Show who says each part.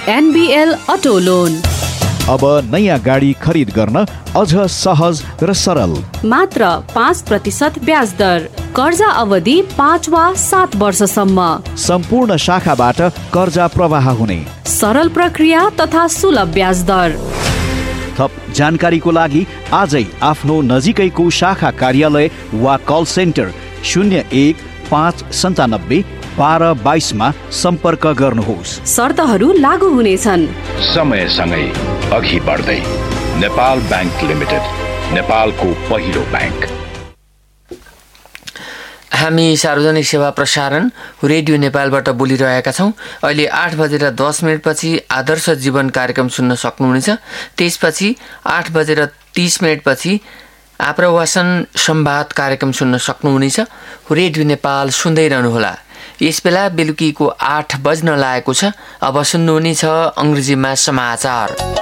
Speaker 1: NBL auto loan.
Speaker 2: अब नयाँ गाडी खरिद गर्न अझ सहज र सरल।
Speaker 1: मात्र 5% ब्याज दर। कर्जा अवधि 5 वा 7 वर्षसम्म।
Speaker 2: सम्पूर्ण शाखाबाट कर्जा प्रवाह हुने।
Speaker 1: सरल प्रक्रिया तथा सुलभ ब्याज दर।
Speaker 2: थप जानकारीको लागि आजै आफ्नो नजिकैको शाखा कार्यालय वा कल सेन्टर 0159921222 मा सम्पर्क गर्नुहोस्।
Speaker 1: शर्तहरू लागू हुनेछन्।
Speaker 3: समयसँगै अघि बढ्दै नेपाल बैंक लिमिटेड, नेपालको पहिलो बैंक।
Speaker 4: हामी सार्वजनिक सेवा प्रसारण रेडियो नेपालबाट बोलिरहेका छौँ। अहिले 8:10 आदर्श जीवन कार्यक्रम सुन्न सक्नुहुनेछ। त्यसपछि 8:30 आप्रवासन संवाद कार्यक्रम सुन्न सक्नुहुनेछ। रेडियो नेपाल सुन्दै रहनुहोला। यस बेला बेलुकीको 8 बज्न लागेको छ। अब सुन्नुहुनेछ अङ्ग्रेजीमा समाचार।